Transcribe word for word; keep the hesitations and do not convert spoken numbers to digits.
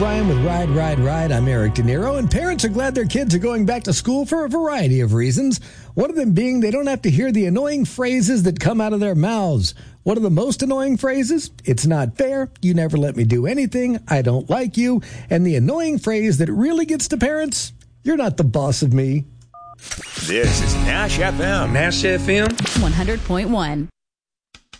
O'Brien with Ride, Ride, Ride. I'm Eric De Niro, and parents are glad their kids are going back to school for a variety of reasons. One of them being they don't have to hear the annoying phrases that come out of their mouths. One of the most annoying phrases, it's not fair, you never let me do anything, I don't like you, and the annoying phrase that really gets to parents, you're not the boss of me. This is Nash F M. Nash F M. one hundred point one.